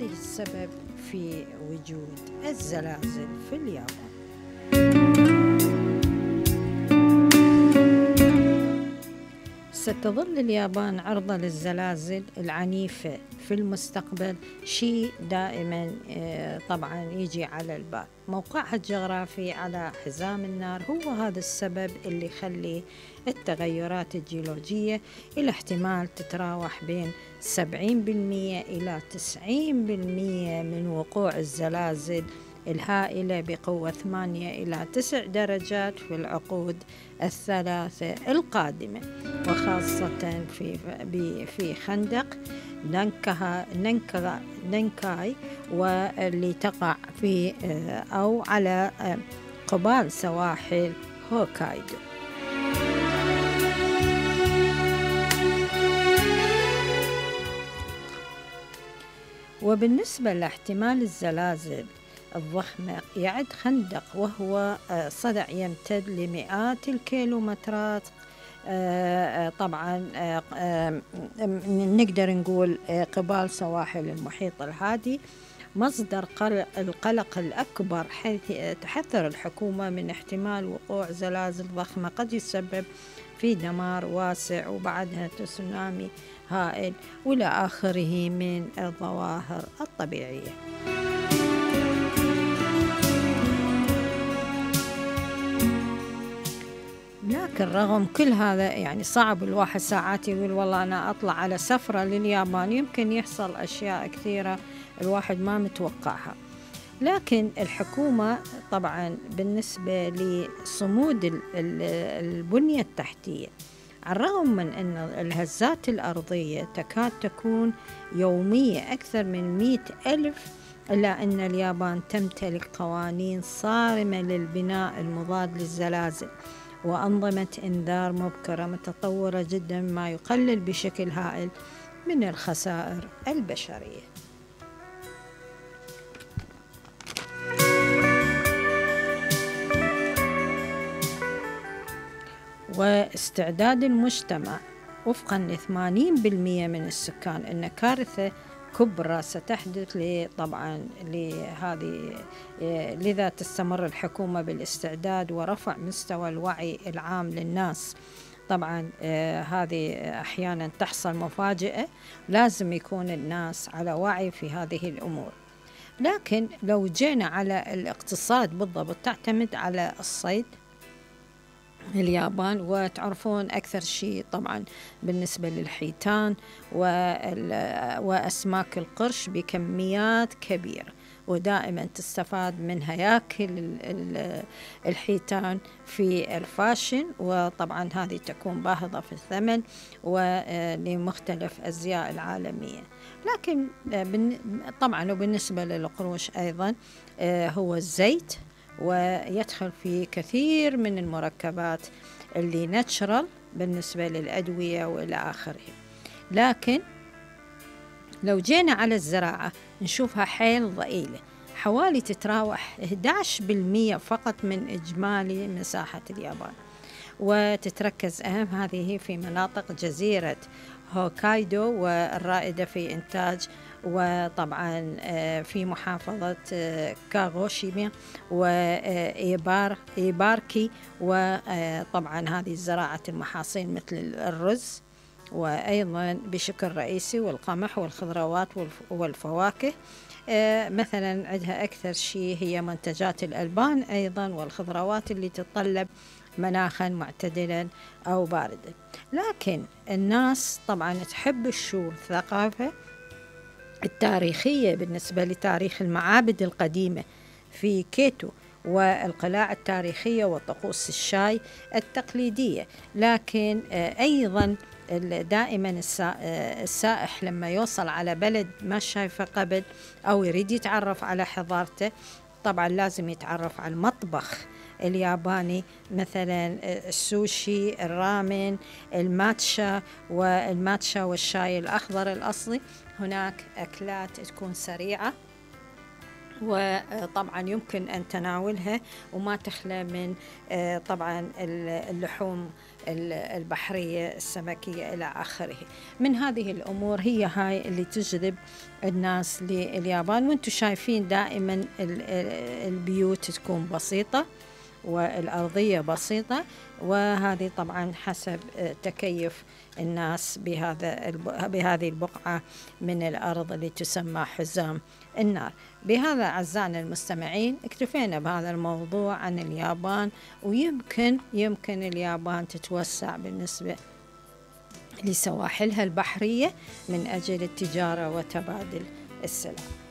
هذه السبب في وجود الزلازل في اليابان. ستظل اليابان عرضة للزلازل العنيفة في المستقبل، شيء دائما طبعا يجي على البال. موقعها الجغرافي على حزام النار هو هذا السبب اللي يخلي التغيرات الجيولوجية إلى احتمال تتراوح بين 70% إلى 90% من وقوع الزلازل الهائلة بقوة 8 إلى 9 درجات في العقود الثلاثة القادمة، وخاصة في خندق نانكاي واللي تقع في أو على قبال سواحل هوكايدو. وبالنسبة لاحتمال الزلازل الضخمة، يعد خندق وهو صدع يمتد لمئات الكيلومترات، طبعا نقدر نقول قبال سواحل المحيط الهادي، مصدر القلق الأكبر، حيث تحذر الحكومة من احتمال وقوع زلازل ضخمة قد يسبب في دمار واسع وبعدها تسونامي هائل وإلى آخره من الظواهر الطبيعية. لكن رغم كل هذا يعني صعب الواحد ساعات يقول والله أنا أطلع على سفرة لليابان، يمكن يحصل أشياء كثيرة الواحد ما متوقعها. لكن الحكومة طبعا بالنسبة لصمود البنية التحتية، على الرغم من أن الهزات الأرضية تكاد تكون يومية أكثر من 100,000، إلا أن اليابان تمتلك قوانين صارمة للبناء المضاد للزلازل وأنظمة إنذار مبكرة متطورة جدا، ما يقلل بشكل هائل من الخسائر البشرية. واستعداد المجتمع وفقا ل 80% من السكان أن كارثة كبرى ستحدث طبعا لهذه، لذا تستمر الحكومة بالاستعداد ورفع مستوى الوعي العام للناس. طبعا هذه أحيانا تحصل مفاجئة، لازم يكون الناس على وعي في هذه الأمور. لكن لو جينا على الاقتصاد بالضبط، تعتمد على الصيد اليابان، وتعرفون أكثر شيء طبعا بالنسبة للحيتان وأسماك القرش بكميات كبيرة، ودائما تستفاد من هياكل الحيتان في الفاشن، وطبعا هذه تكون باهظة في الثمن ولمختلف الأزياء العالمية. لكن طبعا وبالنسبة للقروش أيضا هو الزيت، ويدخل في كثير من المركبات اللي ناتشرال بالنسبة للأدوية وإلى آخره. لكن لو جينا على الزراعة نشوفها حيل ضئيلة، حوالي تتراوح 11% فقط من إجمالي مساحة اليابان، وتتركز أهم هذه في مناطق جزيرة هوكايدو والرائدة في إنتاج، وطبعا في محافظة كاغوشيما وإيباركي، وطبعا هذه زراعة المحاصيل مثل الرز، وأيضا بشكل رئيسي والقمح والخضروات والفواكه. مثلا عندها أكثر شيء هي منتجات الألبان أيضا والخضروات اللي تتطلب مناخا معتدلا أو باردا. لكن الناس طبعا تحب الثقافة التاريخية بالنسبة لتاريخ المعابد القديمة في كيتو والقلاع التاريخية وطقوس الشاي التقليدية. لكن أيضا دائما السائح لما يوصل على بلد ما شايفه قبل أو يريد يتعرف على حضارته، طبعا لازم يتعرف على المطبخ الياباني، مثلا السوشي، الرامن، الماتشا والشاي الأخضر الأصلي. هناك أكلات تكون سريعة وطبعا يمكن أن تناولها وما تخلى من طبعا اللحوم البحرية السمكية إلى آخره. من هذه الأمور هي هاي اللي تجذب الناس لليابان. وانتم شايفين دائما البيوت تكون بسيطة والأرضية بسيطة، وهذه طبعا حسب تكيف الناس بهذه البقعة من الأرض اللي تسمى حزام النار. بهذا أعزائنا المستمعين اكتفينا بهذا الموضوع عن اليابان، ويمكن اليابان تتوسع بالنسبة لسواحلها البحرية من أجل التجارة وتبادل السلع.